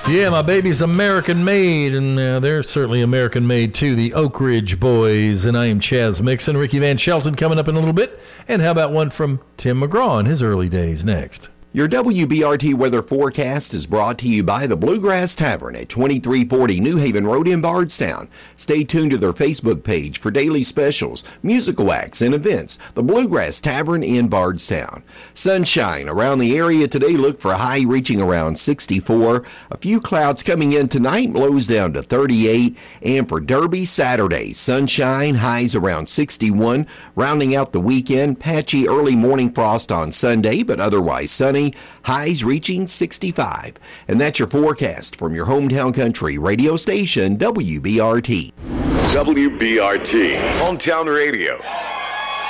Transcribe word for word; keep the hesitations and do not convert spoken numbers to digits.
Yeah, my baby's American made, and uh, they're certainly American made too, the Oak Ridge Boys. And I am Chaz Mixon. Ricky Van Shelton coming up in a little bit. And how about one from Tim McGraw in his early days next? Your W B R T weather forecast is brought to you by the Bluegrass Tavern at twenty-three forty New Haven Road in Bardstown. Stay tuned to their Facebook page for daily specials, musical acts, and events. The Bluegrass Tavern in Bardstown. Sunshine around the area today. Look for a high reaching around sixty-four. A few clouds coming in tonight, lows down to thirty-eight. And for Derby, Saturday, sunshine, highs around sixty-one. Rounding out the weekend, patchy early morning frost on Sunday, but otherwise sunny. Highs reaching sixty-five. And that's your forecast from your hometown country radio station, W B R T. W B R T, Hometown Radio.